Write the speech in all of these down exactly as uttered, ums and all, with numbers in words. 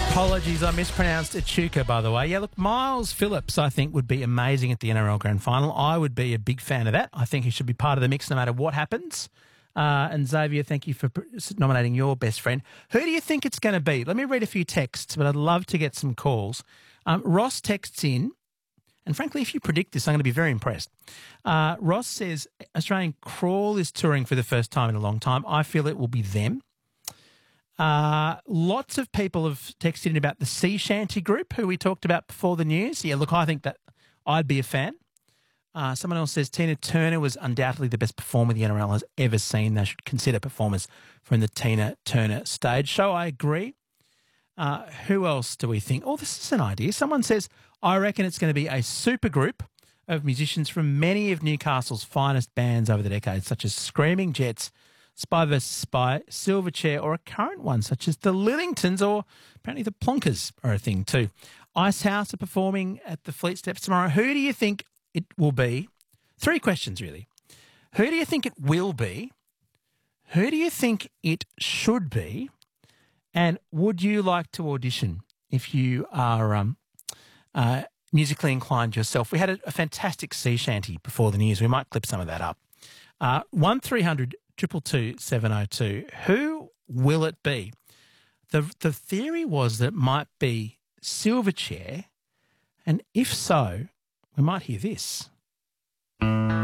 Apologies, I mispronounced Echuca, by the way. Yeah, look, Miles Phillips, I think, would be amazing at the N R L Grand Final. I would be a big fan of that. I think he should be part of the mix no matter what happens. Uh, and Xavier, thank you for nominating your best friend. Who do you think it's going to be? Let me read a few texts, but I'd love to get some calls. Um, Ross texts in, and frankly, if you predict this, I'm going to be very impressed. Uh, Ross says, Australian Crawl is touring for the first time in a long time. I feel it will be them. Uh, lots of people have texted in about the Sea Shanty group, who we talked about before the news. Yeah, look, I think that I'd be a fan. Uh, someone else says Tina Turner was undoubtedly the best performer the N R L has ever seen. They should consider performers from the Tina Turner stage show. I agree. Uh, who else do we think? Oh, this is an idea. Someone says, I reckon it's going to be a super group of musicians from many of Newcastle's finest bands over the decades, such as Screaming Jets, Spy versus Spy, Silverchair, or a current one such as the Lillingtons, or apparently the Plonkers are a thing too. Icehouse are performing at the Fleet Steps tomorrow. Who do you think it will be? Three questions, really. Who do you think it will be? Who do you think it should be? And would you like to audition if you are um, uh, musically inclined yourself? We had a, a fantastic sea shanty before the news. We might clip some of that up. Uh, one three hundred two two two seven oh two. Who will it be? The the theory was that it might be Silverchair, and if so, we might hear this.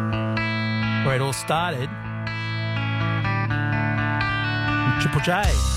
Where it all started. Triple J.